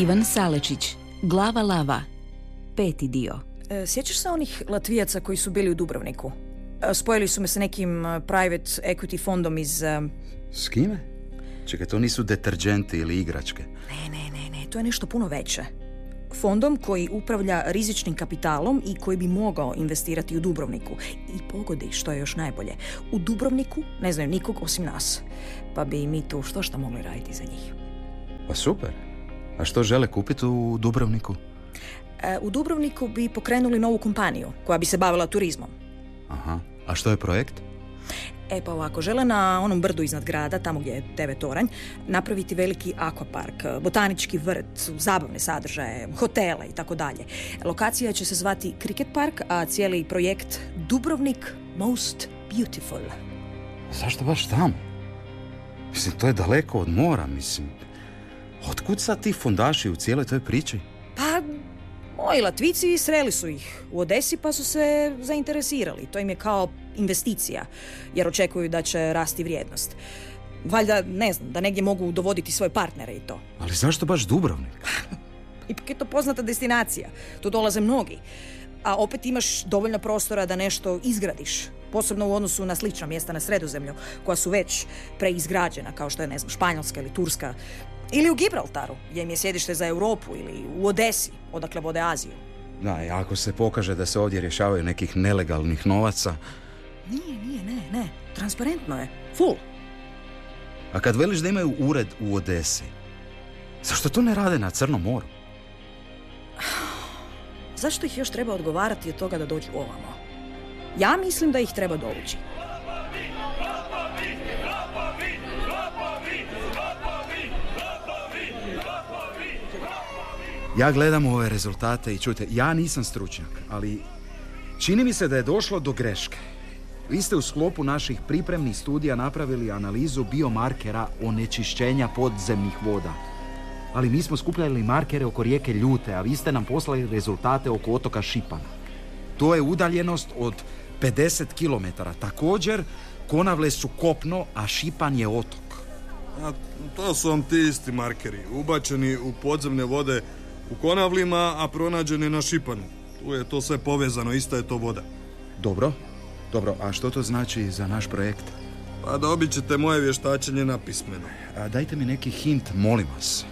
Ivan Salečić, Glava lava, 5. dio. Sjećaš se onih Latvijaca koji su bili u Dubrovniku? Spojili su me sa nekim private equity fondom iz... S kime? Čekaj, to nisu deterđenti ili igračke. Ne, to je nešto puno veće. Fondom koji upravlja rizičnim kapitalom i koji bi mogao investirati u Dubrovniku. I pogodi, što je još najbolje. U Dubrovniku ne znaju nikog osim nas. Pa bi mi tu što mogli raditi za njih. Pa super. A što žele kupiti u Dubrovniku? U Dubrovniku bi pokrenuli novu kompaniju koja bi se bavila turizmom. Aha. A što je projekt? Pa ovako, žele na onom brdu iznad grada, tamo gdje je TV Toranj, napraviti veliki akvapark, botanički vrt, zabavne sadržaje, hotele i tako dalje. Lokacija će se zvati Cricket Park, a cijeli projekt Dubrovnik Most Beautiful. Zašto baš tamo? Mislim, to je daleko od mora, mislim. Otkud sad ti fondaši u cijeloj toj priči? Pa, moji Latvici sreli su ih u Odesi pa su se zainteresirali. To im je kao investicija, jer očekuju da će rasti vrijednost. Valjda, ne znam, da negdje mogu dovoditi svoje partnere i to. Ali zašto baš Dubrovnik? Ipak je to poznata destinacija. Tu dolaze mnogi. A opet imaš dovoljno prostora da nešto izgradiš. Posebno u odnosu na slična mjesta na Sredozemlju, koja su već preizgrađena, kao što je, ne znam, Španjolska ili Turska. Ili u Gibraltaru, gdje im je sjedište za Europu, ili u Odesi, odakle vode Aziju. Da, i ako se pokaže da se ovdje rješavaju nekih nelegalnih novaca... Ne. Transparentno je. Full. A kad veliš da imaju ured u Odesi, zašto to ne rade na Crnom moru? Zašto ih još treba odgovarati od toga da dođu ovamo? Ja mislim da ih treba dovući. Ja gledam ove rezultate i čujte, ja nisam stručnjak, ali čini mi se da je došlo do greške. Vi ste u sklopu naših pripremnih studija napravili analizu biomarkera onečišćenja podzemnih voda. Ali mi smo skupljali markere oko rijeke Ljute, a vi ste nam poslali rezultate oko otoka Šipana. To je udaljenost od 50 km. Također, Konavle su kopno, a Šipan je otok. A to su vam ti isti markeri, ubačeni u podzemne vode u Konavlima, a pronađeni na Šipanu. Tu je to sve povezano, ista je to voda. Dobro, a što to znači za naš projekt? Pa dobit ćete moje vještačenje napismeno. A dajte mi neki hint, molim vas.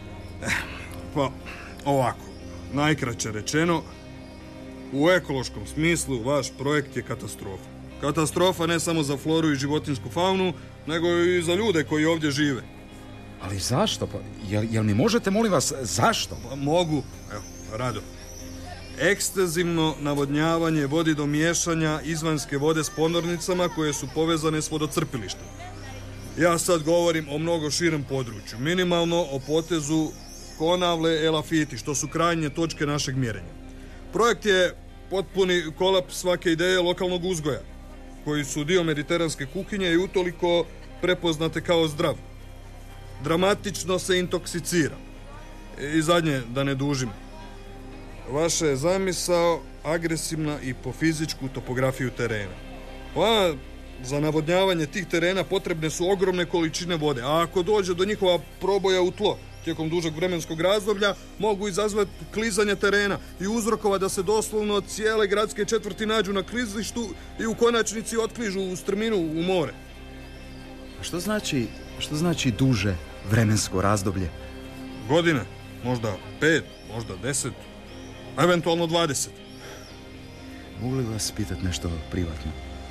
Pa, ovako, najkraće rečeno, u ekološkom smislu vaš projekt je katastrofa. Katastrofa ne samo za floru i životinjsku faunu, nego i za ljude koji ovdje žive. Ali zašto? Pa, jel mi možete, molim vas, zašto? Pa mogu, evo, rado. Ekstenzivno navodnjavanje vodi do miješanja izvanjske vode s ponornicama koje su povezane s vodocrpilištem. Ja sad govorim o mnogo širem području, minimalno o potezu Konavle-Elafiti, što su krajnje točke našeg mjerenja. Projekt je potpuni kolaps svake ideje lokalnog uzgoja, koji su dio mediteranske kuhinje i utoliko prepoznate kao zdrav. Dramatično se intoksicira. I zadnje, da ne dužim. Vaša je zamisao agresivna i po fizičku topografiju terena. Pa, za navodnjavanje tih terena potrebne su ogromne količine vode, a ako dođe do njihova proboja u tlo tijekom dužeg vremenskog razdoblja, mogu izazvati klizanje terena i uzrokova da se doslovno cijele gradske četvrti nađu na klizištu i u konačnici otkližu u strminu u more. A što znači duže vremensko razdoblje? Godine, možda 5, možda 10, eventualno 20. Mogu li vas pitati nešto privatno?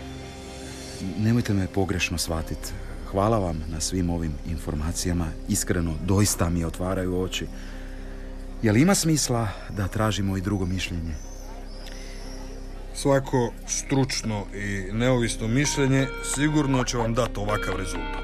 Nemojte me pogrešno shvatiti. Hvala vam na svim ovim informacijama. Iskreno, doista mi otvaraju oči. Jel ima smisla da tražimo i drugo mišljenje? Svako stručno i neovisno mišljenje sigurno će vam dati ovakav rezultat.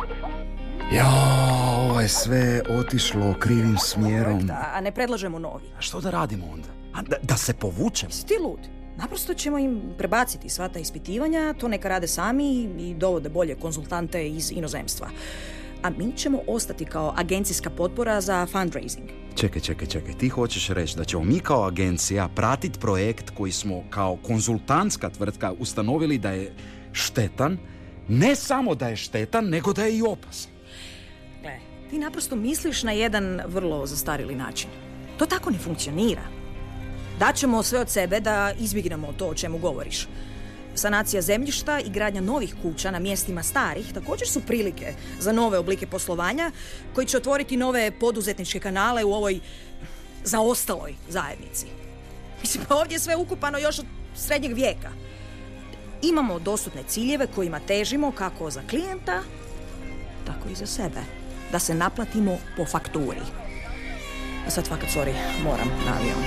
Ovo je sve otišlo krivim smjerom. A ne predlažemo novi. A što da radimo onda? Da se povučemo? Si ti lud? Naprosto ćemo im prebaciti sva ta ispitivanja, to neka rade sami i dovode bolje konzultante iz inozemstva. A mi ćemo ostati kao agencijska potpora za fundraising. Čekaj, ti hoćeš reći da ćemo mi kao agencija pratiti projekt koji smo kao konzultantska tvrtka ustanovili da je štetan, ne samo da je štetan, nego da je i opasan. Gle, Ti naprosto misliš na jedan vrlo zastarjeli način. To tako ne funkcionira. Daćemo sve od sebe da izbjegnemo to o čemu govoriš. Sanacija zemljišta i gradnja novih kuća na mjestima starih također su prilike za nove oblike poslovanja koji će otvoriti nove poduzetničke kanale u ovoj zaostaloj zajednici. Mislim, pa ovdje je sve ukupano još od srednjeg vijeka. Imamo dostupne ciljeve kojima težimo kako za klijenta, tako i za sebe. Da se naplatimo po fakturi. A sad fakat, sorry, moram na avion.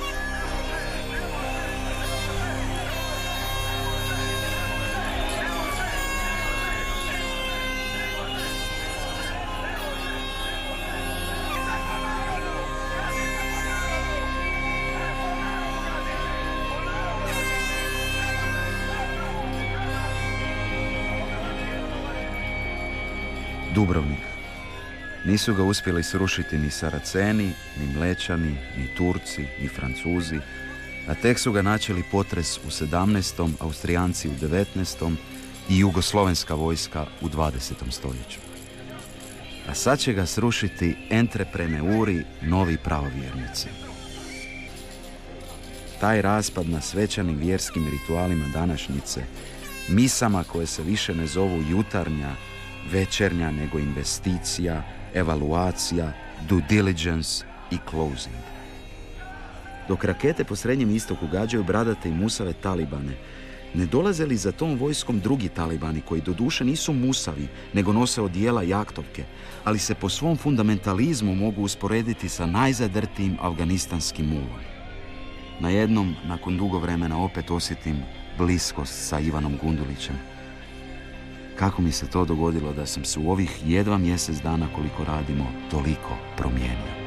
Dubrovnik. Nisu ga uspjeli srušiti ni Saraceni, ni Mlečani, ni Turci, ni Francuzi, a tek su ga načeli potres u 17., Austrijanci u 19. i jugoslovenska vojska u 20. stoljeću. A sad će ga srušiti entrepreneuri, novi pravovjernici. Taj raspad na svečanim vjerskim ritualima današnjice, misama koje se više ne zovu jutarnja, večernja, nego investicija, evaluacija, due diligence i closing. Dok rakete po Srednjem istoku gađaju bradate i musave talibane, ne dolaze li za tom vojskom drugi talibani koji doduše nisu musavi, nego nose odijela i aktovke, ali se po svom fundamentalizmu mogu usporediti sa najzadrtijim afganistanskim mulom. Najednom, nakon dugo vremena, opet osjetim bliskost sa Ivanom Gundulićem. Kako mi se to dogodilo da sam se u ovih jedva mjesec dana koliko radimo toliko promijenio.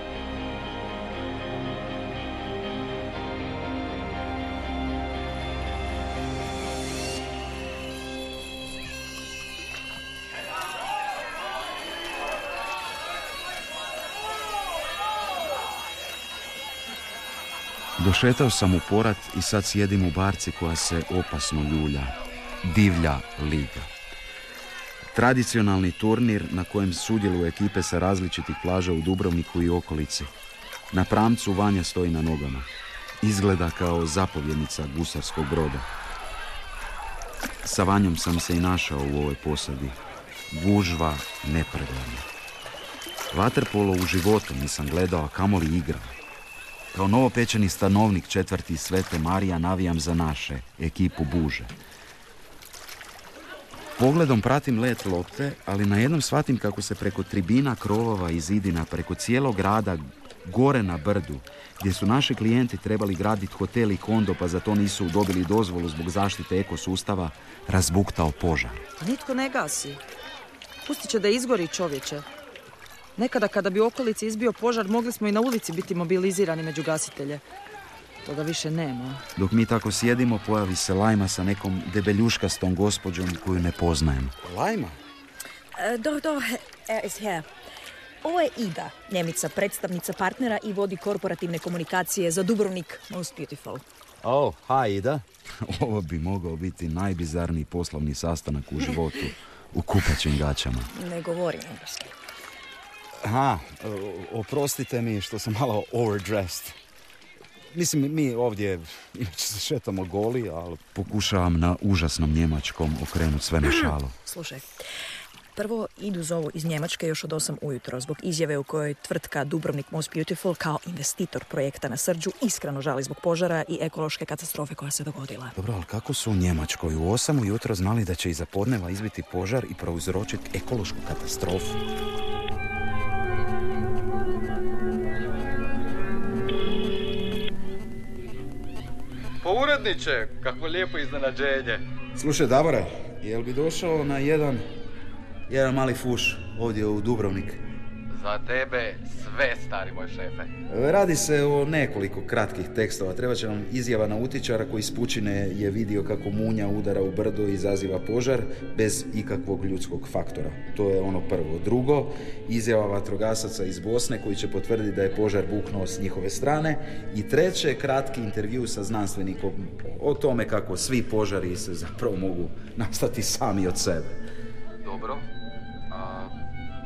Došetao sam u Porat i sad sjedim u barci koja se opasno ljulja. Divlja liga. Tradicionalni turnir na kojem sudjeluju ekipe sa različitih plaža u Dubrovniku i okolici. Na pramcu Vanja stoji na nogama. Izgleda kao zapovjednica gusarskog broda. Sa Vanjom sam se i našao u ovoj posadi. Gužva nepregledna. Vaterpolo u životu nisam gledao, a kamoli igrao. Kao novopečeni stanovnik četvrti Svete Marija navijam za naše, ekipu Buže. Pogledom pratim let lopte, ali najednom shvatim kako se preko tribina, krovova i zidina, preko cijelog grada, gore na brdu, gdje su naši klijenti trebali graditi hotel i kondo, pa za to nisu dobili dozvolu zbog zaštite ekosustava, razbuktao požar. Nitko ne gasi. Pustit će da izgori, čovječe. Nekada kada bi u okolici izbio požar, mogli smo i na ulici biti mobilizirani među gasitelje. Toga više nema. Dok mi tako sjedimo, pojavi se Lajma sa nekom debeljuškastom gospođom koju ne poznajem. Lajma? Doch, ist her. Ovo je Ida, Njemica, predstavnica partnera i vodi korporativne komunikacije za Dubrovnik Most Beautiful. Oh, hi Ida. Ovo bi mogao biti najbizarniji poslovni sastanak u životu, u kupaćim gaćama. Ne govorim engleski. Aha, oprostite mi što sam malo overdressed. Mislim, mi ovdje inače se šetamo goli, ali pokušavam na užasnom njemačkom okrenuti sve na šalu. Slušaj, prvo Idu zovu iz Njemačke još od 8 ujutro zbog izjave u kojoj tvrtka Dubrovnik Most Beautiful kao investitor projekta na Srđu iskreno žali zbog požara i ekološke katastrofe koja se dogodila. Dobro, ali kako su u Njemačkoj u 8 ujutro znali da će iza podneva izbiti požar i prouzročiti ekološku katastrofu? Uredniče, kako lijepo iznenađenje. Slušaj, Davore, jel bi došao na jedan mali fuš ovdje u Dubrovnik? Za tebe sve, stari moj šefe. Radi se o nekoliko kratkih tekstova. Treba će nam izjava nautičara koji iz pučine je vidio kako munja udara u brdo i izaziva požar bez ikakvog ljudskog faktora. To je ono prvo. Drugo, izjava vatrogasaca iz Bosne koji će potvrditi da je požar buknuo s njihove strane. I treće, kratki intervju sa znanstvenikom o tome kako svi požari se zapravo mogu nastati sami od sebe. Dobro.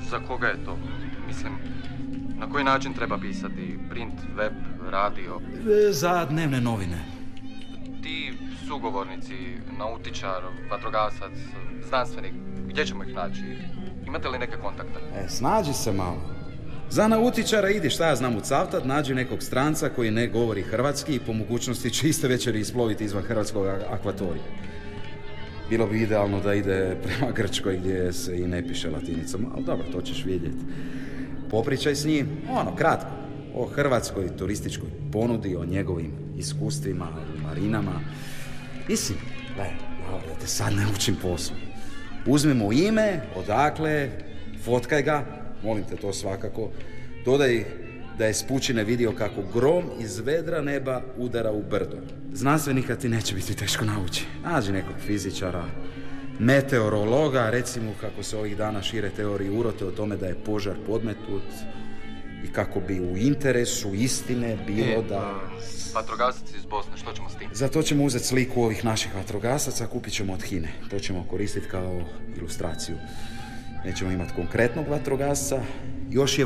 Za koga je to? Mislim, na koji način treba pisati? Print, web, radio? Za dnevne novine. Ti sugovornici, nautičar, vatrogasac, znanstvenik, gdje ćemo ih naći? Imate li neke kontakte? Snađi se malo. Za nautičara idi, šta ja znam, u Cavtat, nađi nekog stranca koji ne govori hrvatski i po mogućnosti će iste večeri isploviti izvan hrvatskog akvatorija. Bilo bi idealno da ide prema Grčkoj gdje se i ne piše latinicom, ali dobro, to ćeš vidjeti. Popričaj s njim, kratko, o hrvatskoj turističkoj ponudi, o njegovim iskustvima u marinama. Mislim, da te sad ne učim poslu. Uzmi mu ime, odakle, fotkaj ga, molim te to svakako. Dodaj da je s pučine vidio kako grom iz vedra neba udara u brdo. Znanstvenika ti neće biti teško nauči. Nađi nekog fizičara, meteorologa, recimo kako se ovih dana šire teorije urote o tome da je požar podmetnut i kako bi u interesu istine bilo da... Vatrogasac iz Bosne, što ćemo s tim? Za to ćemo uzeti sliku ovih naših vatrogasaca, kupit ćemo od Hine. To ćemo koristiti kao ilustraciju. Nećemo imati konkretnog vatrogasca. Još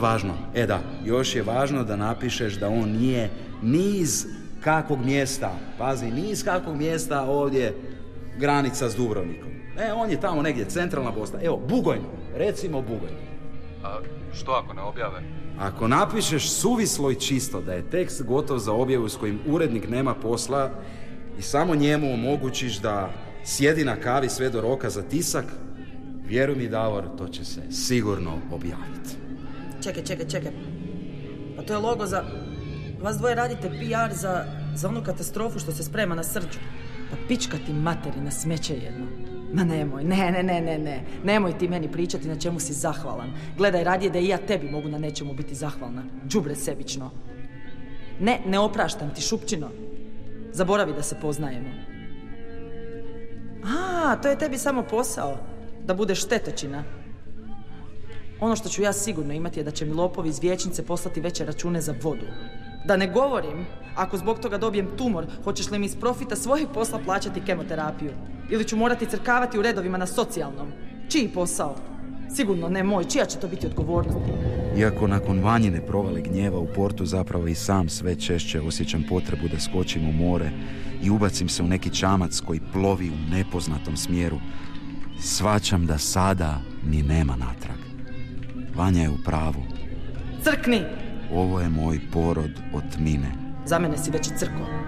je važno da napišeš da on nije ni iz kakvog mjesta, pazi, ni iz kakvog mjesta ovdje granica s Dubrovnikom. On je tamo negdje, centralna Bosna. Evo, Bugojno, recimo Bugojno. A što ako ne objave? Ako napišeš suvislo i čisto da je tekst gotov za objavu s kojim urednik nema posla i samo njemu omogućiš da sjedi na kavi sve do roka za tisak, vjeruj mi, Davor, to će se sigurno objaviti. Čekaj. Pa to je logo za... Vas dvoje radite PR za onu katastrofu što se sprema na Srđu. Pa pička ti materi na smeće jedno. Ma nemoj, ne. Nemoj ti meni pričati na čemu si zahvalan. Gledaj, radije da i ja tebi mogu na nečemu biti zahvalna. Đubre sebično. Ne opraštam ti, šupčino. Zaboravi da se poznajemo. To je tebi samo posao. Da budeš štetočina. Ono što ću ja sigurno imati je da će mi lopovi iz vijećnice poslati veće račune za vodu. Da ne govorim, ako zbog toga dobijem tumor, hoćeš li mi iz profita svojeg posla plaćati kemoterapiju? Ili ću morati crkavati u redovima na socijalnom? Čiji posao? Sigurno ne moj, čija će to biti odgovornost? Iako nakon Vanjine provale gnjeva u portu zapravo i sam sve češće osjećam potrebu da skočim u more i ubacim se u neki čamac koji plovi u nepoznatom smjeru, shvaćam da sada ni nema natrag. Vanja je u pravu. Crkni! Ovo je moj porod od tmine. Za mene si već i crko.